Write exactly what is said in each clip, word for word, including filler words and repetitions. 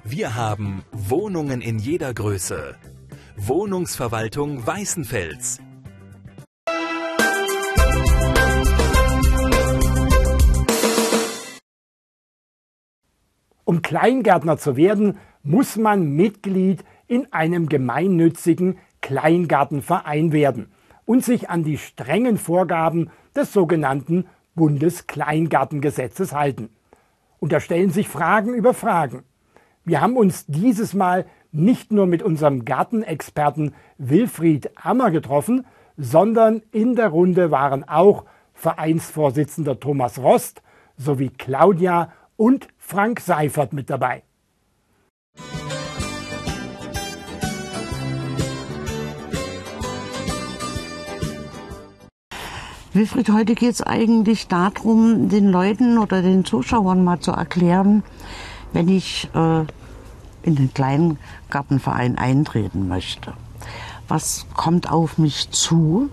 Wir haben Wohnungen in jeder Größe. Wohnungsverwaltung Weißenfels. Um Kleingärtner zu werden, muss man Mitglied in einem gemeinnützigen Kleingartenverein werden und sich an die strengen Vorgaben des sogenannten Bundeskleingartengesetzes halten. Und da stellen sich Fragen über Fragen. Wir haben uns dieses Mal nicht nur mit unserem Gartenexperten Wilfried Ammer getroffen, sondern in der Runde waren auch Vereinsvorsitzender Thomas Rost sowie Claudia und Frank Seifert mit dabei. Wilfried, heute geht es eigentlich darum, den Leuten oder den Zuschauern mal zu erklären, wenn ich äh, in den Kleingartenverein eintreten möchte. Was kommt auf mich zu?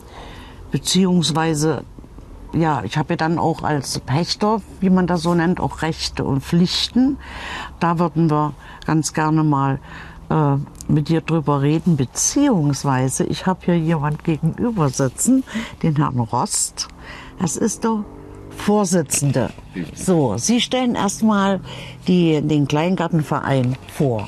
Beziehungsweise, ja, ich habe ja dann auch als Pächter, wie man das so nennt, auch Rechte und Pflichten. Da würden wir ganz gerne mal äh, mit dir drüber reden, beziehungsweise ich habe hier jemand gegenüber sitzen, den Herrn Rost. Das ist der Vorsitzende. So, Sie stellen erstmal den Kleingartenverein vor.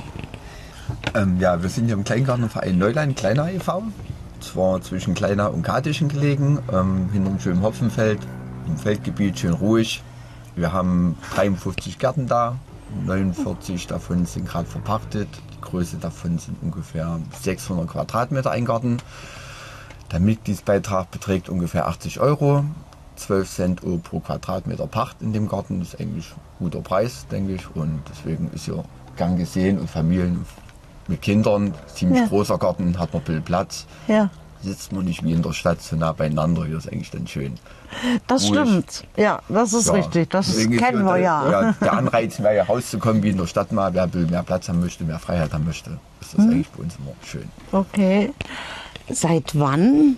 Ähm, ja, wir sind hier im Kleingartenverein Neuland, Kleiner e V Zwar zwischen Kleiner und Katischen gelegen, ähm, hinter einem schönen Hopfenfeld, im Feldgebiet, schön ruhig. Wir haben dreiundfünfzig Gärten da, neunundvierzig davon sind gerade verpachtet. Die Größe davon sind ungefähr sechshundert Quadratmeter ein Garten. Der Mitgliedsbeitrag beträgt ungefähr achtzig Euro. zwölf Cent pro Quadratmeter Pacht in dem Garten, das ist eigentlich ein guter Preis, denke ich. Und deswegen ist hier gern gesehen und Familien mit Kindern, ziemlich ja. großer Garten, hat noch ein bisschen Platz. Ja. Sitzt man nicht wie in der Stadt so nah beieinander, hier ist eigentlich dann schön. Das ruhig. Stimmt, ja, das ist ja. richtig, das deswegen kennen wir ja. ja. Der Anreiz, mehr hier rauszukommen wie in der Stadt mal, wer mehr Platz haben möchte, mehr Freiheit haben möchte, ist das hm. eigentlich bei uns immer schön. Okay, seit wann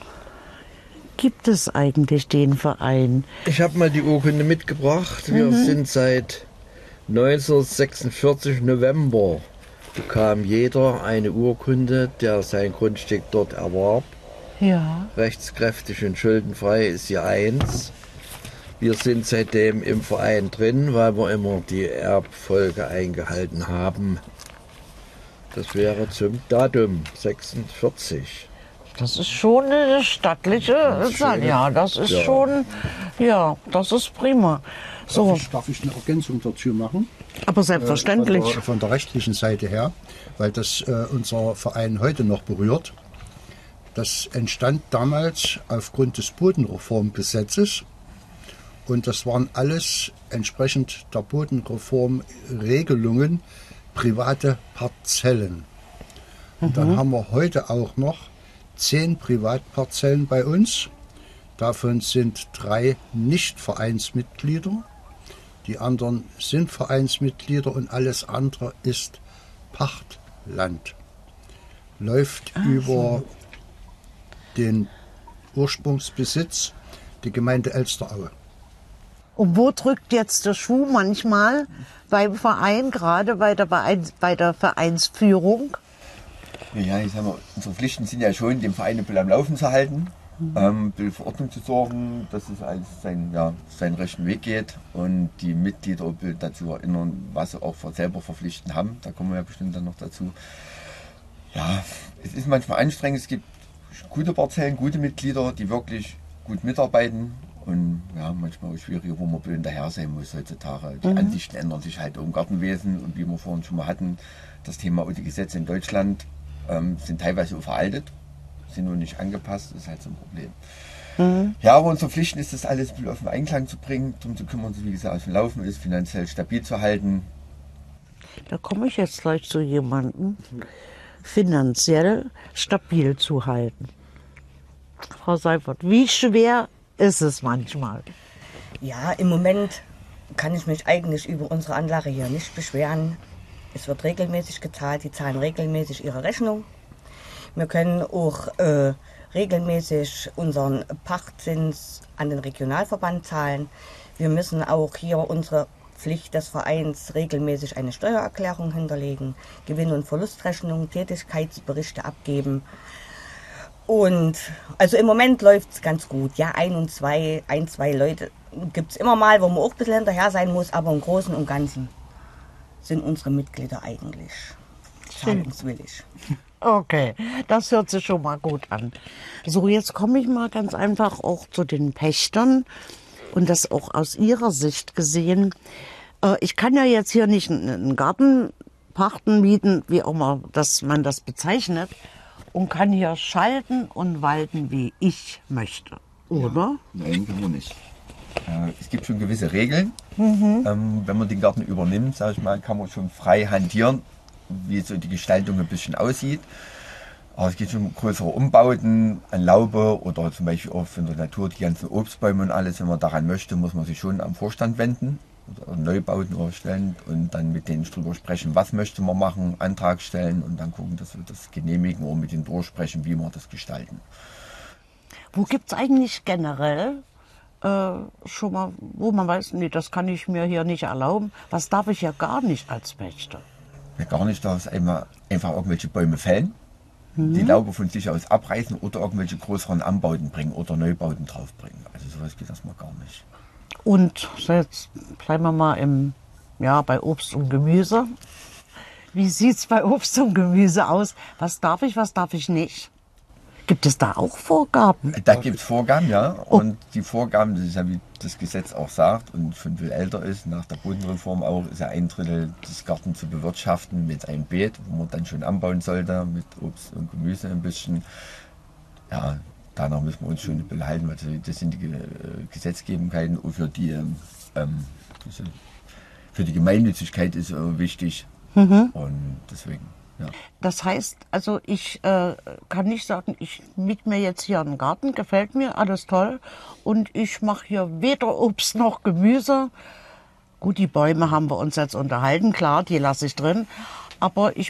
gibt es eigentlich den Verein? Ich habe mal die Urkunde mitgebracht. Wir mhm. sind seit neunzehnhundertsechsundvierzig November bekam jeder eine Urkunde, der sein Grundstück dort erwarb. Ja. Rechtskräftig und schuldenfrei ist hier eins. Wir sind seitdem im Verein drin, weil wir immer die Erbfolge eingehalten haben. Das wäre zum Datum sechsundvierzig. Das ist schon eine stattliche Sache, ja, das ist ja. schon, ja, das ist prima. So. Darf ich, darf ich eine Ergänzung dazu machen? Aber selbstverständlich. Äh, von, der, von der rechtlichen Seite her, weil das äh, unser Verein heute noch berührt. Das entstand damals aufgrund des Bodenreformgesetzes und das waren alles entsprechend der Bodenreformregelungen private Parzellen. Und mhm. dann haben wir heute auch noch zehn Privatparzellen bei uns. Davon sind drei Nicht-Vereinsmitglieder. Die anderen sind Vereinsmitglieder und alles andere ist Pachtland. Läuft Ach, über so. den Ursprungsbesitz, die Gemeinde Elsteraue. Und wo drückt jetzt der Schuh manchmal beim Verein, gerade bei der, Vereins, bei der Vereinsführung? Ja, ich sag mal, unsere Pflichten sind ja schon, den Verein ein bisschen am Laufen zu halten, mhm. ähm, ein bisschen für Ordnung zu sorgen, dass es alles seinen, ja, seinen rechten Weg geht und die Mitglieder ein bisschen dazu erinnern, was sie auch selber verpflichten haben. Da kommen wir ja bestimmt dann noch dazu. Ja, es ist manchmal anstrengend, es gibt gute Parzellen, gute Mitglieder, die wirklich gut mitarbeiten und ja, manchmal auch schwieriger, wo man ein bisschen hinterher sein muss heutzutage. Die mhm. Ansichten ändern sich halt im Gartenwesen und wie wir vorhin schon mal hatten, das Thema und die Gesetze in Deutschland ähm, sind teilweise veraltet, sind nur nicht angepasst, das ist halt so ein Problem. Mhm. Ja, aber unsere Pflichten ist, das alles ein bisschen auf den Einklang zu bringen, darum zu kümmern, wie gesagt, aus dem Laufen ist, finanziell stabil zu halten. Da komme ich jetzt gleich zu jemandem, finanziell stabil zu halten. Frau Seifert, wie schwer ist es manchmal? Ja, im Moment kann ich mich eigentlich über unsere Anlage hier nicht beschweren. Es wird regelmäßig gezahlt, die zahlen regelmäßig ihre Rechnung. Wir können auch äh, regelmäßig unseren Pachtzins an den Regionalverband zahlen. Wir müssen auch hier unsere Pflicht des Vereins, regelmäßig eine Steuererklärung hinterlegen, Gewinn- und Verlustrechnungen, Tätigkeitsberichte abgeben. Und also im Moment läuft es ganz gut. Ja, ein und zwei, ein, zwei Leute gibt es immer mal, wo man auch ein bisschen hinterher sein muss, aber im Großen und Ganzen sind unsere Mitglieder eigentlich zahlungswillig. Okay, das hört sich schon mal gut an. So, jetzt komme ich mal ganz einfach auch zu den Pächtern und das auch aus ihrer Sicht gesehen. Äh, ich kann ja jetzt hier nicht einen Garten pachten, mieten, wie auch immer das, man das bezeichnet, und kann hier schalten und walten, wie ich möchte, oder? Nein, kann man nicht. Äh, es gibt schon gewisse Regeln. Mhm. Ähm, wenn man den Garten übernimmt, sage ich mal, kann man schon frei hantieren, wie so die Gestaltung ein bisschen aussieht. Aber es geht schon um größere Umbauten an Laube oder zum Beispiel auch von der Natur, die ganzen Obstbäume und alles. Wenn man daran möchte, muss man sich schon am Vorstand wenden oder Neubauten erstellen und dann mit denen drüber sprechen, was möchte man machen, Antrag stellen und dann gucken, dass wir das genehmigen oder mit denen durchsprechen, wie wir das gestalten. Wo gibt es eigentlich generell äh, schon mal, wo man weiß, nee, das kann ich mir hier nicht erlauben, was darf ich ja gar nicht als Pächter? Ja, gar nicht, darf es einmal einfach irgendwelche Bäume fällen, mhm. die Laube von sich aus abreißen oder irgendwelche größeren Anbauten bringen oder Neubauten draufbringen. Also sowas geht erstmal gar nicht. Und jetzt bleiben wir mal im, ja, bei Obst und Gemüse. Wie sieht es bei Obst und Gemüse aus? Was darf ich, was darf ich nicht? Gibt es da auch Vorgaben? Da gibt es Vorgaben, ja. Und die Vorgaben, das ist ja wie das Gesetz auch sagt und schon viel älter ist, nach der Bodenreform auch, ist ja ein Drittel des Gartens zu bewirtschaften mit einem Beet, wo man dann schon anbauen sollte, mit Obst und Gemüse ein bisschen. Ja, danach müssen wir uns schon ein bisschen halten, weil das sind die Gesetzgebungen für die, ähm, für die Gemeinnützigkeit ist wichtig. Mhm. Und deswegen. Ja. Das heißt, also ich äh, kann nicht sagen, ich miete mir jetzt hier einen Garten, gefällt mir, alles toll. Und ich mache hier weder Obst noch Gemüse. Gut, die Bäume haben wir uns jetzt unterhalten, klar, die lasse ich drin. Aber ich